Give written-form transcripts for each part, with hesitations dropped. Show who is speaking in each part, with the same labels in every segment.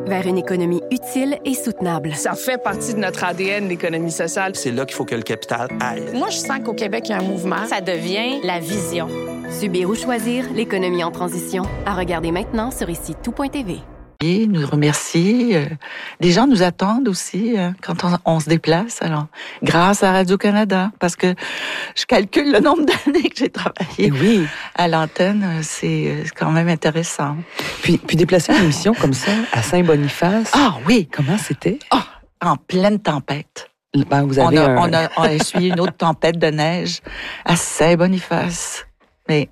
Speaker 1: vers une économie utile et soutenable.
Speaker 2: Ça fait partie de notre ADN, l'économie sociale.
Speaker 3: C'est là qu'il faut que le capital aille.
Speaker 2: Moi, je sens qu'au Québec, il y a un mouvement.
Speaker 4: Ça devient la vision.
Speaker 1: Subir ou choisir, l'économie en transition. À regarder maintenant sur ici-tout.tv.
Speaker 5: Nous remercie. Les gens nous attendent aussi quand on se déplace. Alors, grâce à Radio-Canada, parce que je calcule le nombre d'années que j'ai travaillé à l'antenne, c'est quand même intéressant.
Speaker 6: Puis déplacer une émission comme ça à Saint-Boniface.
Speaker 5: Ah oui!
Speaker 6: Comment c'était?
Speaker 5: En pleine tempête.
Speaker 6: Ben,
Speaker 5: on a essuyé une autre tempête de neige à Saint-Boniface. Mais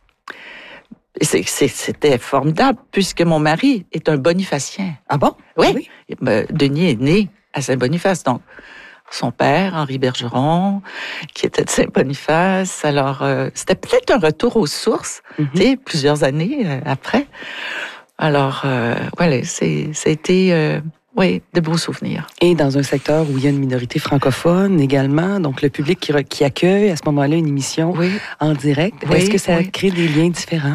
Speaker 5: c'était formidable, puisque mon mari est un bonifacien.
Speaker 6: Ah bon?
Speaker 5: Oui. Denis est né à Saint-Boniface, donc son père, Henri Bergeron, qui était de Saint-Boniface. Alors, c'était peut-être un retour aux sources, tu sais, plusieurs années après. Alors, voilà, ça a été... de beaux souvenirs.
Speaker 6: Et dans un secteur où il y a une minorité francophone également, donc le public qui accueille à ce moment-là une émission en direct, est-ce que ça crée des liens différents?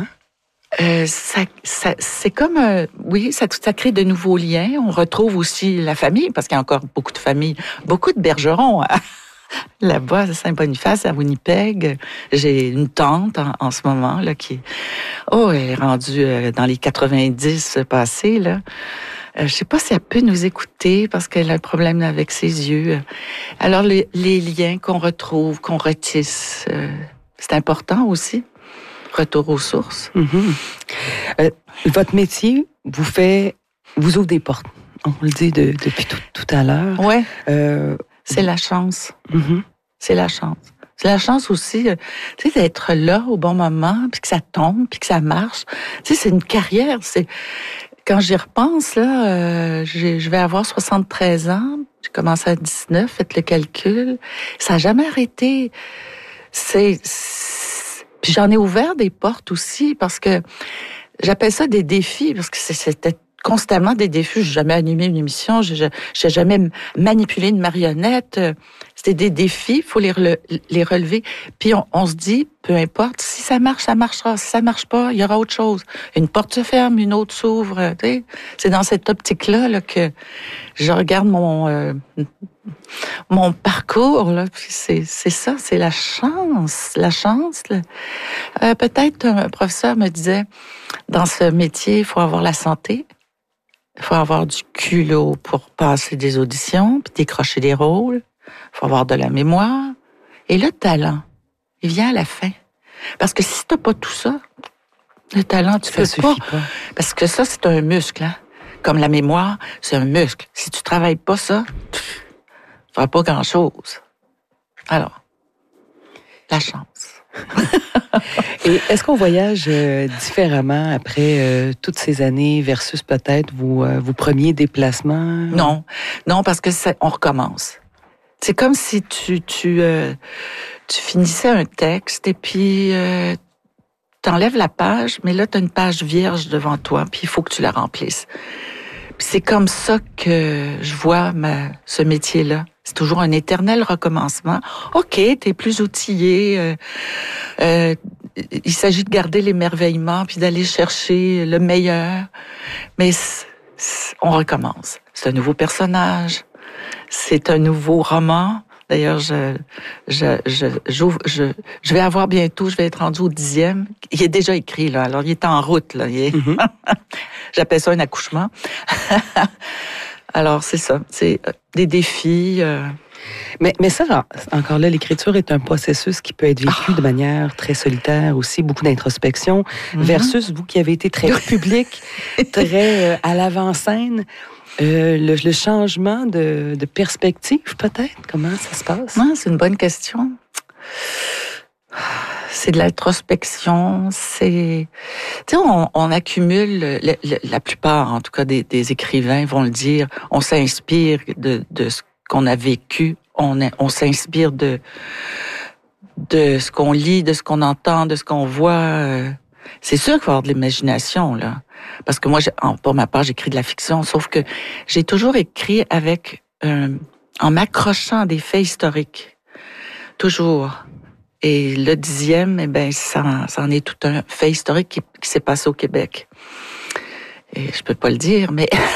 Speaker 5: C'est comme, ça crée de nouveaux liens. On retrouve aussi la famille, parce qu'il y a encore beaucoup de familles, beaucoup de bergerons là-bas à Saint-Boniface, à Winnipeg. J'ai une tante en ce moment là qui, elle est rendue dans les 90 passés là. Je sais pas si elle peut nous écouter parce qu'elle a un problème avec ses yeux. Alors, les liens qu'on retrouve, qu'on retisse, c'est important aussi. Retour aux sources.
Speaker 6: Votre métier vous ouvre des portes. On le dit depuis tout à l'heure.
Speaker 5: Oui. C'est la chance. C'est la chance. C'est la chance aussi, tu sais, d'être là au bon moment, puis que ça tombe, puis que ça marche. Tu sais, c'est une carrière. Quand j'y repense, là, je vais avoir 73 ans. J'ai commencé à 19, faites le calcul. Ça n'a jamais arrêté. Puis j'en ai ouvert des portes aussi parce que j'appelle ça des défis parce que c'était constamment des défis. J'ai jamais animé une émission, j'ai jamais manipulé une marionnette. C'était des défis, il faut les relever. Puis on se dit, peu importe, si ça marche, ça marchera. Si ça marche pas, il y aura autre chose. Une porte se ferme, une autre s'ouvre. Tu sais, c'est dans cette optique-là là, que je regarde mon parcours. Là, puis c'est ça, c'est la chance. La chance. Peut-être un professeur me disait, dans ce métier, il faut avoir la santé. Il faut avoir du culot pour passer des auditions, puis décrocher des rôles. Il faut avoir de la mémoire. Et le talent, il vient à la fin. Parce que si tu n'as pas tout ça, le talent, tu ne peux pas. Parce que ça, c'est un muscle. Hein? Comme la mémoire, c'est un muscle. Si tu ne travailles pas ça, tu ne feras pas grand-chose. Alors, la chance.
Speaker 6: Et est-ce qu'on voyage différemment après toutes ces années versus peut-être vos premiers déplacements?
Speaker 5: Non, parce que on recommence. C'est comme si tu finissais un texte et puis t'enlèves la page, mais là t'as une page vierge devant toi, puis il faut que tu la remplisses. Puis c'est comme ça que je vois ce métier-là. C'est toujours un éternel recommencement. OK, t'es plus outillé. Il s'agit de garder l'émerveillement puis d'aller chercher le meilleur. Mais on recommence. C'est un nouveau personnage. C'est un nouveau roman. D'ailleurs, je vais avoir bientôt, je vais être rendue au 10e. Il est déjà écrit, là. Alors, il est en route, là. J'appelle ça un accouchement. Alors, c'est ça. C'est des défis.
Speaker 6: Mais ça, encore là, l'écriture est un processus qui peut être vécu de manière très solitaire aussi, beaucoup d'introspection, versus vous qui avez été très public, très à l'avant-scène. Le changement de perspective, peut-être? Comment ça se passe?
Speaker 5: Non, c'est une bonne question. C'est de l'introspection, c'est... Tu sais, on accumule, la plupart, en tout cas, des écrivains vont le dire, on s'inspire de ce qu'on a vécu, on s'inspire de ce qu'on lit, de ce qu'on entend, de ce qu'on voit. C'est sûr qu'il faut avoir de l'imagination, là. Parce que moi, pour ma part, j'écris de la fiction, sauf que j'ai toujours écrit en m'accrochant à des faits historiques. Toujours. Et le 10e, ça en est tout un fait historique qui s'est passé au Québec. Et je peux pas le dire, mais